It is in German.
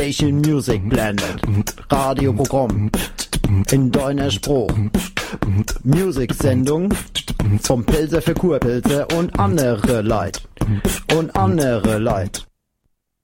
Asian Music blendet. Radioprogramm in deiner Spruch. Musiksendung vom Pilze für Kurpilze und andere Leid. Und andere Leid.